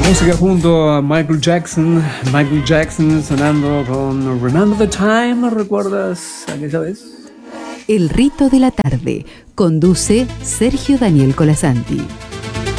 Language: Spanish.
Música junto a Michael Jackson. Michael Jackson sonando con Remember the Time. ¿Recuerdas aquella vez? El rito de la tarde. Conduce Sergio Daniel Colasanti.